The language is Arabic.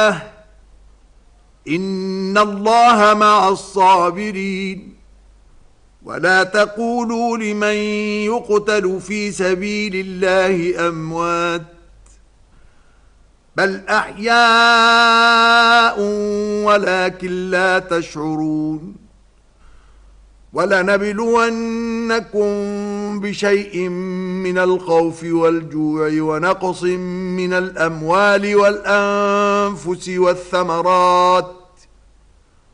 إن الله مع الصابرين. ولا تقولوا لمن يقتل في سبيل الله أموات بل أحياء ولكن لا تشعرون. ولنبلونكم بشيء من الخوف والجوع ونقص من الأموال والأنفس والثمرات